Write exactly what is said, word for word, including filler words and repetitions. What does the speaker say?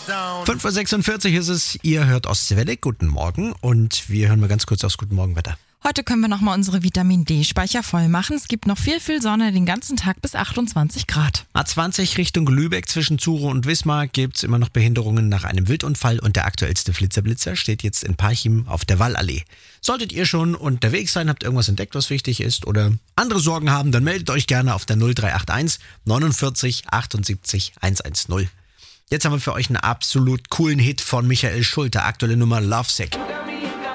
fünf Uhr sechsundvierzig ist es, ihr hört Ostwelle, guten Morgen und wir hören mal ganz kurz aufs Guten Morgen Wetter. Heute können wir nochmal unsere Vitamin-D-Speicher voll machen. Es gibt noch viel, viel Sonne den ganzen Tag bis achtundzwanzig Grad. A zwanzig Richtung Lübeck zwischen Zuro und Wismar gibt es immer noch Behinderungen nach einem Wildunfall und der aktuellste Flitzer-Blitzer steht jetzt in Parchim auf der Wallallee. Solltet ihr schon unterwegs sein, habt irgendwas entdeckt, was wichtig ist oder andere Sorgen haben, dann meldet euch gerne auf der null drei acht eins neunundvierzig achtundsiebzig hundertzehn. Jetzt haben wir für euch einen absolut coolen Hit von Michael Schulte, aktuelle Nummer Lovesick.